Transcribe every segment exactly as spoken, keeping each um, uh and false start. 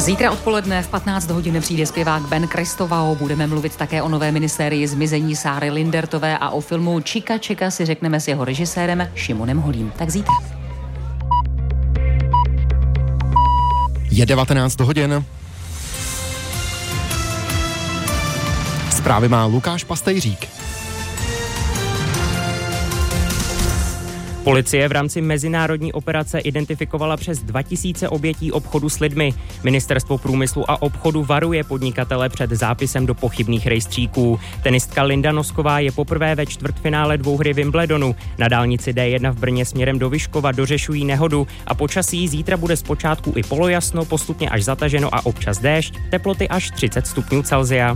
Zítra odpoledne v patnáct hodin přijde zpěvák Ben Kristovao. Budeme mluvit také o nové minisérii Zmizení Sáry Lindertové a o filmu Čika Čika si řekneme s jeho režisérem Šimonem Holím. Tak zítra. Je devatenáct hodin. Zprávy má Lukáš Pastejřík. Policie v rámci mezinárodní operace identifikovala přes dva tisíce obětí obchodu s lidmi. Ministerstvo průmyslu a obchodu varuje podnikatele před zápisem do pochybných rejstříků. Tenistka Linda Nosková je poprvé ve čtvrtfinále dvouhry Wimbledonu. Na dálnici D jedna v Brně směrem do Vyškova dořešují nehodu a počasí zítra bude zpočátku i polojasno, postupně až zataženo a občas déšť, teploty až třicet stupňů Celsia.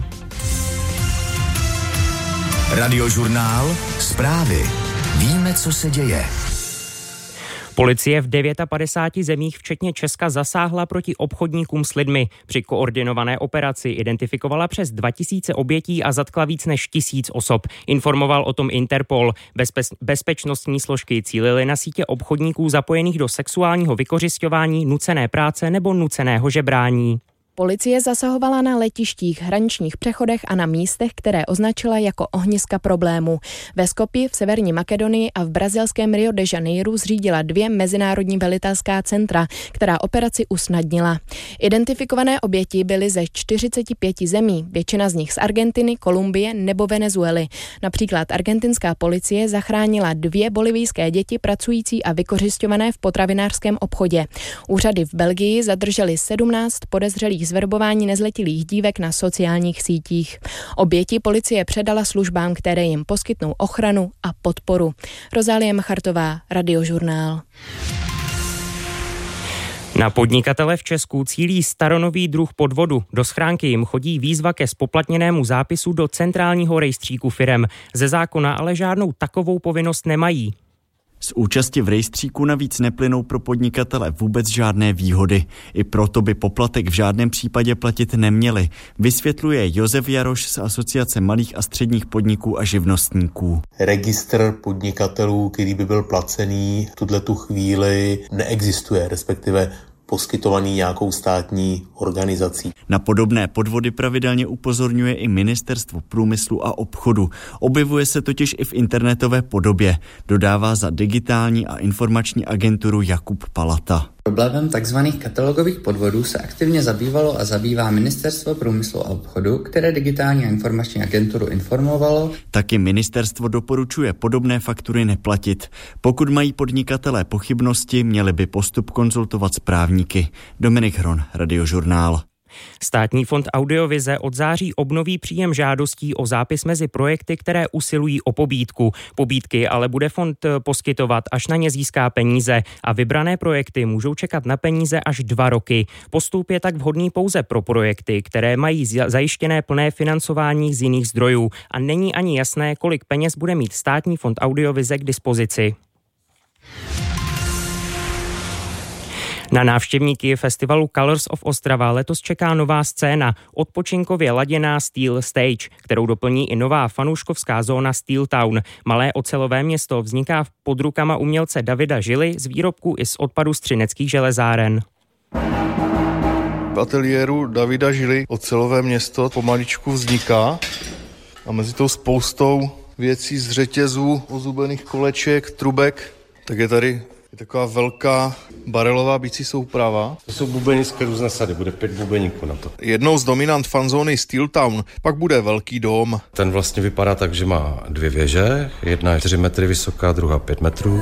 Radiožurnál, zprávy. Víme, co se děje. Policie v padesáti devíti zemích, včetně Česka, zasáhla proti obchodníkům s lidmi. Při koordinované operaci identifikovala přes dva tisíce obětí a zatkla víc než tisíc osob. Informoval o tom Interpol. Bezpe- bezpečnostní složky cílily na sítě obchodníků zapojených do sexuálního vykořisťování, nucené práce nebo nuceného žebrání. Policie zasahovala na letištích, hraničních přechodech a na místech, které označila jako ohniska problému. Ve Skopji, v Severní Makedonii a v brazilském Rio de Janeiro zřídila dvě mezinárodní velitelská centra, která operaci usnadnila. Identifikované oběti byly ze čtyřiceti pěti zemí, většina z nich z Argentiny, Kolumbie nebo Venezuely. Například argentinská policie zachránila dvě bolivijské děti pracující a vykořisťované v potravinářském obchodě. Úřady v Belgii zadržely sedmnáct podezřelých zverbování nezletilých dívek na sociálních sítích. Oběti policie předala službám, které jim poskytnou ochranu a podporu. Rozálie Machartová, Radiožurnál. Na podnikatele v Česku cílí staronový druh podvodu. Do schránky jim chodí výzva ke spoplatněnému zápisu do centrálního rejstříku firem. Ze zákona ale žádnou takovou povinnost nemají. Z účasti v rejstříku navíc neplynou pro podnikatele vůbec žádné výhody. I proto by poplatek v žádném případě platit neměli, vysvětluje Josef Jaroš z Asociace malých a středních podniků a živnostníků. Registr podnikatelů, který by byl placený, v tuhletu chvíli neexistuje, respektive poskytovaný nějakou státní organizací. Na podobné podvody pravidelně upozorňuje i Ministerstvo průmyslu a obchodu. Objevuje se totiž i v internetové podobě, dodává za digitální a informační agenturu Jakub Palata. Problémem tzv. Katalogových podvodů se aktivně zabývalo a zabývá Ministerstvo průmyslu a obchodu, které digitální a informační agenturu informovalo. Taky ministerstvo doporučuje podobné faktury neplatit. Pokud mají podnikatelé pochybnosti, měli by postup konzultovat s právníky. Dominik Hron, Radiožurnál. Státní fond Audiovize od září obnoví příjem žádostí o zápis mezi projekty, které usilují o pobídku. Pobídky ale bude fond poskytovat, až na ně získá peníze a vybrané projekty můžou čekat na peníze až dva roky. Postup je tak vhodný pouze pro projekty, které mají zajištěné plné financování z jiných zdrojů a není ani jasné, kolik peněz bude mít Státní fond Audiovize k dispozici. Na návštěvníky festivalu Colors of Ostrava letos čeká nová scéna, odpočinkově laděná Steel Stage, kterou doplní i nová fanouškovská zóna Steel Town. Malé ocelové město vzniká pod rukama umělce Davida Žily z výrobků i z odpadu z třineckých železáren. V ateliéru Davida Žily ocelové město pomaličku vzniká a mezi tou spoustou věcí z řetězů, ozubených koleček, trubek, tak je tady je taková velká barelová bicí souprava. To jsou bubenické různé sady, bude pět bubeníků na to. Jednou z dominant fanzóny Steel Town pak bude velký dóm. Ten vlastně vypadá tak, že má dvě věže, jedna je čtyři metry vysoká, druhá pět metrů.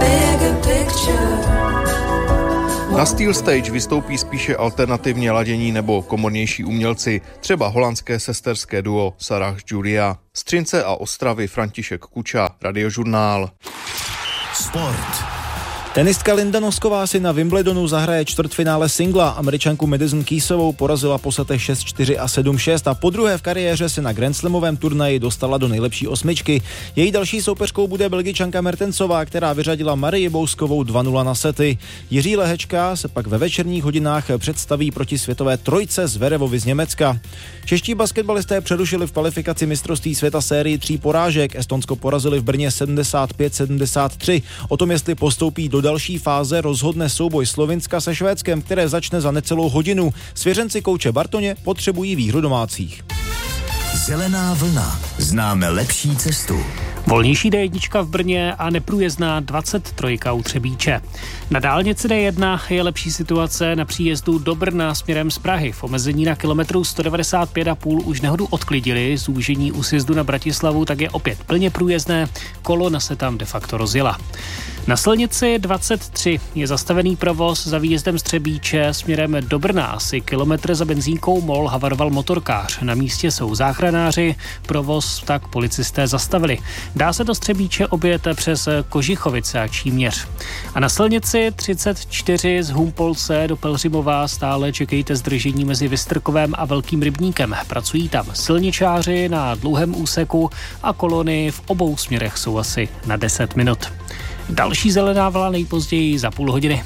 Na Steel Stage vystoupí spíše alternativně ladění nebo komornější umělci, třeba holandské sesterské duo Sarah Julia. Z Třince a Ostravy František Kuča, Radiožurnál. Sport. Tenistka Linda Nosková si na Wimbledonu zahraje čtvrtfinále singla. Američanku Madison Keysovou porazila po setech šest čtyři a sedm šest a podruhé v kariéře se na Grand Slamovém turnaji dostala do nejlepší osmičky. Její další soupeřkou bude Belgičanka Mertensová, která vyřadila Marii Bouskovou dva nula na sety. Jiří Lehečka se pak ve večerních hodinách představí proti světové trojce Zverevovi z Německa. Čeští basketbalisté přerušili v kvalifikaci mistrovství světa sérii tří porážek. Estonsko porazili v Brně sedmdesát pět sedmdesát tři. O tom, jestli postoupí do další fáze rozhodne souboj Slovinska se Švédskem, které začne za necelou hodinu. Svěřenci kouče Bartoně potřebují výhru domácích. Zelená vlna. Známe lepší cestu. Volnější D jedna v Brně a neprůjezdná dvacet tři u Třebíče. Na dálnici D jedna je lepší situace na příjezdu do Brna směrem z Prahy. V omezení na kilometru sto devadesát pět a půl už nehodu odklidili, zúžení u sjezdu na Bratislavu tak je opět plně průjezdné, kolona se tam de facto rozjela. Na silnici dvacet tři je zastavený provoz za výjezdem z Třebíče směrem do Brna. Asi kilometr za benzínkou MOL havaroval motorkář. Na místě jsou záchranáři, provoz tak policisté zastavili. Dá se do Třebíče objet přes Kožichovice a Číměř. A na silnici třicet čtyři z Humpolce do Pelhřimova stále čekejte zdržení mezi Vystrkovem a Velkým Rybníkem. Pracují tam silničáři na dlouhém úseku a kolony v obou směrech jsou asi na deset minut. Další zelená vlna nejpozději za půl hodiny.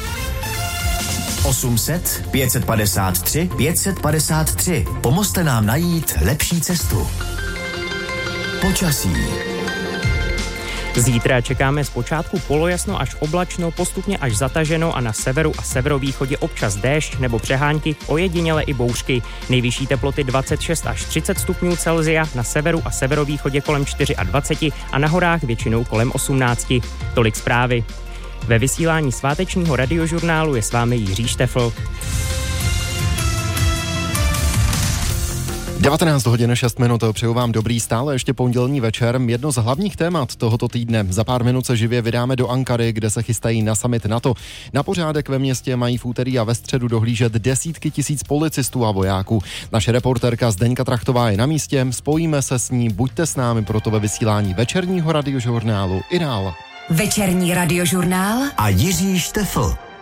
osm set, pět set padesát tři, pět set padesát tři. Pomozte nám najít lepší cestu. Počasí. Zítra čekáme zpočátku polojasno až oblačno, postupně až zataženo a na severu a severovýchodě občas déšť nebo přehánky, ojediněle i bouřky. Nejvyšší teploty dvacet šest až třicet stupňů Celsia, na severu a severovýchodě kolem dvacet čtyři a na horách většinou kolem osmnáct. Tolik zprávy. Ve vysílání svátečního radiožurnálu je s vámi Jiří Štefl. devatenáct hodin šest minut, přeju vám dobrý stále ještě pondělní večer. Jedno z hlavních témat tohoto týdne. Za pár minut se živě vydáme do Ankary, kde se chystají na summit NATO. Na pořádek ve městě mají v úterý a ve středu dohlížet desítky tisíc policistů a vojáků. Naše reportérka Zdeňka Trachtová je na místě, spojíme se s ní, buďte s námi proto ve vysílání večerního radiožurnálu i dál. Večerní radiožurnál a Jiří Štefl.